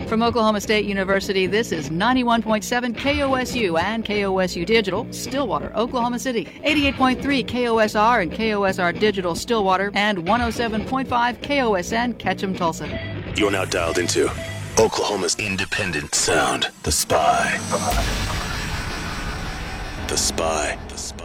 From Oklahoma State University, this is 91.7 KOSU and KOSU Digital, Stillwater, Oklahoma City, 88.3 KOSR and KOSR Digital, Stillwater, and 107.5 KOSN, Ketchum, Tulsa. You're now dialed into Oklahoma's independent sound, The Spy. The Spy. The Spy.